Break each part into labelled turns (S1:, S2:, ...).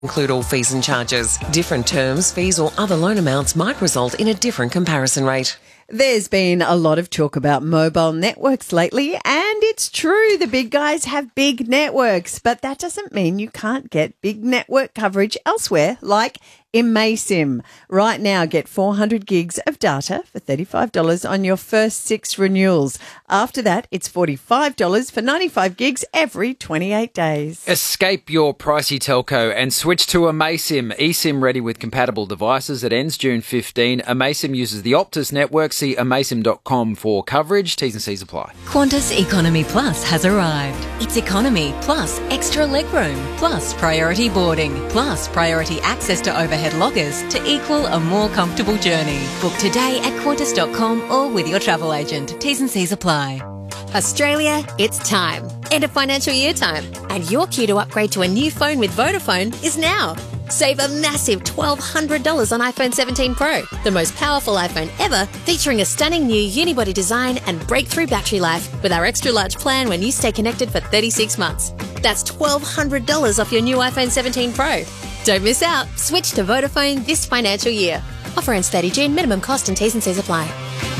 S1: Include all fees and charges. Different terms, fees or other loan amounts might result in a different comparison rate.
S2: There's been a lot of talk about mobile networks lately, and it's true, the big guys have big networks, but that doesn't mean you can't get big network coverage elsewhere, like eMaySim. Right now, get 400 gigs of data for $35 on your first 6 renewals. After that, it's $45 for 95 gigs every 28 days.
S3: Escape your pricey telco and switch to eMaySim. eSIM ready with compatible devices. It ends June 15. eMaySim uses the Optus network. See emaysim.com for coverage. T's and C's apply.
S4: Qantas Economy Plus has arrived. It's economy plus extra legroom plus priority boarding plus priority access to overhead lockers to equal a more comfortable journey. Book today at qantas.com or with your travel agent. T's and C's apply.
S5: Australia, it's time. End of financial year time. And your queue to upgrade to a new phone with Vodafone is now. Save a massive $1,200 on iPhone 17 Pro, the most powerful iPhone ever, featuring a stunning new unibody design and breakthrough battery life with our extra large plan when you stay connected for 36 months. That's $1,200 off your new iPhone 17 Pro. Don't miss out. Switch to Vodafone this financial year. Offer ends 30 June. Minimum cost and T's and C's apply.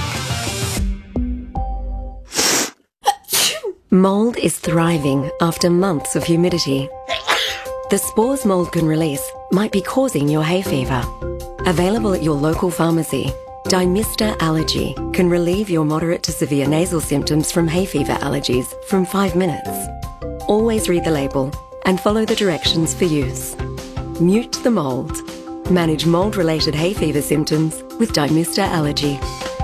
S6: Mould is thriving after months of humidity. The spores mould can release might be causing your hay fever. Available at your local pharmacy, Dymista Allergy can relieve your moderate to severe nasal symptoms from hay fever allergies from 5 minutes. Always read the label and follow the directions for use. Mute the mould. Manage mould-related hay fever symptoms with Dymista Allergy.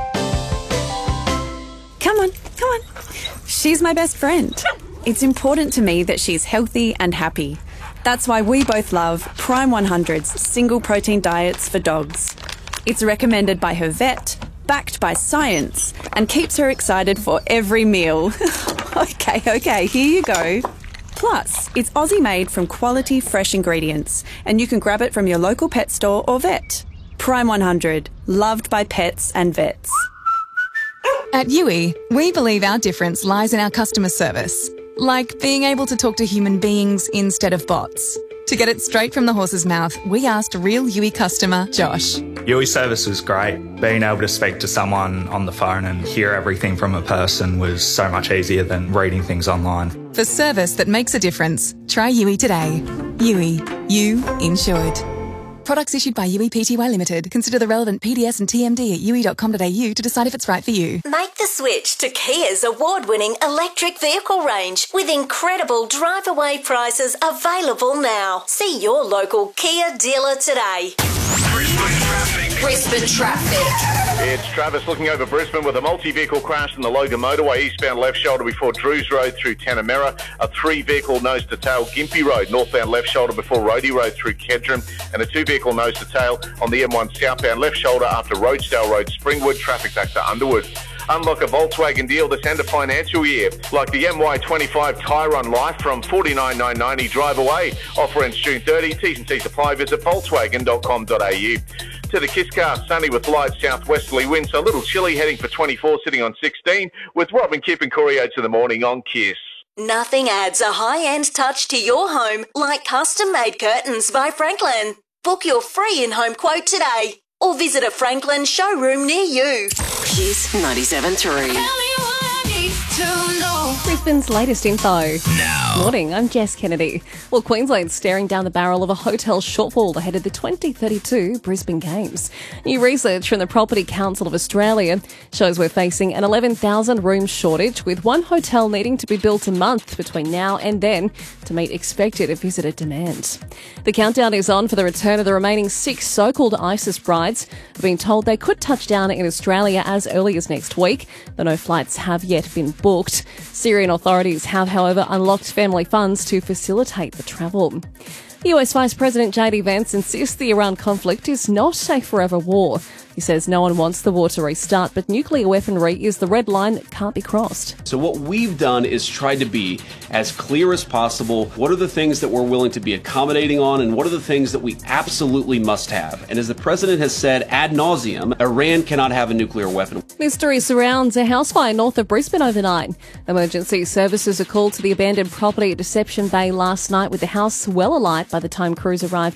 S7: Come on. She's my best friend. It's important to me that she's healthy and happy. That's why we both love Prime 100's single protein diets for dogs. It's recommended by her vet, backed by science, and keeps her excited for every meal. Okay, here you go. Plus, it's Aussie made from quality fresh ingredients, and you can grab it from your local pet store or vet. Prime 100, loved by pets and vets.
S8: At Yui, we believe our difference lies in our customer service, like being able to talk to human beings instead of bots. To get it straight from the horse's mouth, we asked real Yui customer Josh.
S9: Yui service was great. Being able to speak to someone on the phone and hear everything from a person was so much easier than reading things online.
S8: For service that makes a difference, try Yui today. Yui, you insured. Products issued by Yui Pty Limited. Consider the relevant PDS and TMD at yui.com.au to decide if it's right for you.
S4: Make the switch to Kia's award-winning electric vehicle range with incredible drive-away prices available now. See your local Kia dealer today. Brisbane traffic.
S10: It's Travis looking over Brisbane with a multi-vehicle crash in the Logan motorway, eastbound left shoulder before Drews Road through Tanamera, a 3-vehicle nose-to-tail Gympie Road, northbound left shoulder before Roadie Road through Kedron, and a 2-vehicle nose-to-tail on the M1 southbound left shoulder after Roadstale Road, Springwood, traffic back to Underwood. Unlock a Volkswagen deal this end of financial year, like the MY25 Tyron Life from $49,990 drive away. Offer ends June 30. T's and C's apply. Visit volkswagen.com.au. To the Kiss Car, sunny with light southwesterly winds, a little chilly, heading for 24, sitting on 16, with Rob and Kip and Corey Oates in the morning on Kiss.
S4: Nothing adds a high-end touch to your home like custom-made curtains by Franklin. Book your free in-home quote today or visit a Franklin showroom near you.
S1: Kiss 97.3.
S11: Brisbane's latest info.
S12: Now.
S11: Morning, I'm Jess Kennedy. Well, Queensland's staring down the barrel of a hotel shortfall ahead of the 2032 Brisbane Games. New research from the Property Council of Australia shows we're facing an 11,000 room shortage, with one hotel needing to be built a month between now and then to meet expected visitor demand. The countdown is on for the return of the remaining 6 so-called ISIS brides, who are being told they could touch down in Australia as early as next week, though no flights have yet been booked. Syrian authorities have, however, unlocked family funds to facilitate the travel. US Vice President JD Vance insists the Iran conflict is not a forever war. He says no one wants the war to restart, but nuclear weaponry is the red line that can't be crossed.
S12: So what we've done is tried to be as clear as possible. What are the things that we're willing to be accommodating on, and what are the things that we absolutely must have? And as the president has said ad nauseum, Iran cannot have a nuclear weapon.
S11: Mystery surrounds a house fire north of Brisbane overnight. Emergency services are called to the abandoned property at Deception Bay last night, with the house well alight by the time crews arrived.